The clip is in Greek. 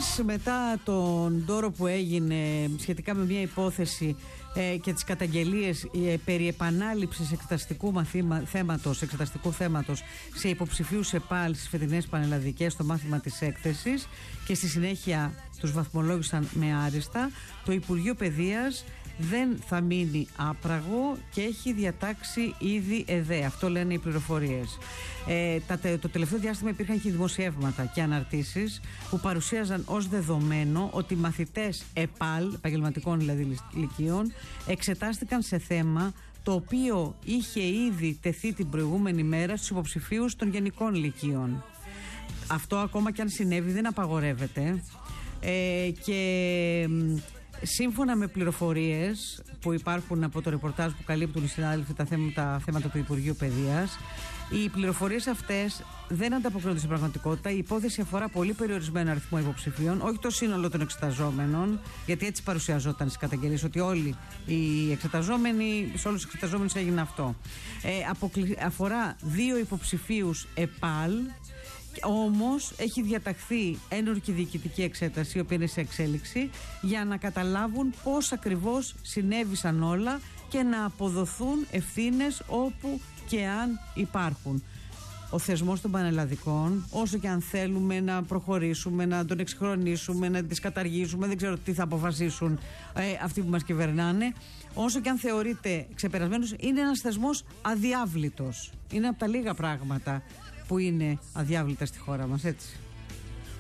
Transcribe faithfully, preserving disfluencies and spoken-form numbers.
Επίσης, μετά τον τόρο που έγινε σχετικά με μια υπόθεση ε, και τις καταγγελίες ε, περί επανάληψης εξεταστικού μαθήμα, θέματος, εξεταστικού θέματος σε υποψηφίους ΕΠΑΛ στις φετινές πανελλαδικές στο μάθημα της έκθεσης και στη συνέχεια τους βαθμολόγησαν με άριστα, το Υπουργείο Παιδείας δεν θα μείνει άπραγο και έχει διατάξει ήδη ΕΔΕ. Αυτό λένε οι πληροφορίες. Ε, τα, το τελευταίο διάστημα υπήρχαν και δημοσιεύματα και αναρτήσεις που παρουσίαζαν ως δεδομένο ότι μαθητές ΕΠΑΛ, επαγγελματικών δηλαδή λυκείων, εξετάστηκαν σε θέμα το οποίο είχε ήδη τεθεί την προηγούμενη μέρα στους υποψηφίους των γενικών λυκείων. Αυτό ακόμα και αν συνέβη δεν απαγορεύεται. Ε, και σύμφωνα με πληροφορίες που υπάρχουν από το ρεπορτάζ που καλύπτουν οι συνάδελφοι τα θέματα, τα θέματα του Υπουργείου Παιδείας, οι πληροφορίες αυτές δεν ανταποκρίνονται στην πραγματικότητα. Η υπόθεση αφορά πολύ περιορισμένο αριθμό υποψηφίων, όχι το σύνολο των εξεταζόμενων, γιατί έτσι παρουσιαζόταν στις καταγγελίες, ότι όλοι οι εξεταζόμενοι, σε όλους τους εξεταζόμενους έγινε αυτό. Ε, αποκλει... Αφορά δύο υποψηφίους ΕΠΑΛ. Όμως έχει διαταχθεί ένορκη διοικητική εξέταση, η οποία είναι σε εξέλιξη, για να καταλάβουν πώς ακριβώς συνέβησαν όλα και να αποδοθούν ευθύνες όπου και αν υπάρχουν. Ο θεσμός των πανελλαδικών, όσο και αν θέλουμε να προχωρήσουμε, να τον εξυγχρονίσουμε, να τις καταργήσουμε, δεν ξέρω τι θα αποφασίσουν ε, αυτοί που μας κυβερνάνε, όσο και αν θεωρείται ξεπερασμένος, είναι ένας θεσμός αδιάβλητος. Είναι από τα λίγα πράγματα που είναι αδιάβλητα στη χώρα μας, έτσι.